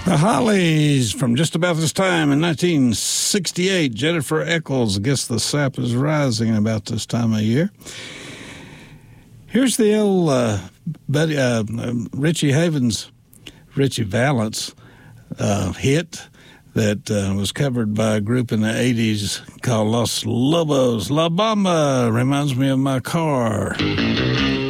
The Hollies from just about this time in 1968. Jennifer Eccles, I guess the sap is rising about this time of year. Here's the old Richie Valens hit that was covered by a group in the 80s called Los Lobos. La Bamba reminds me of my car.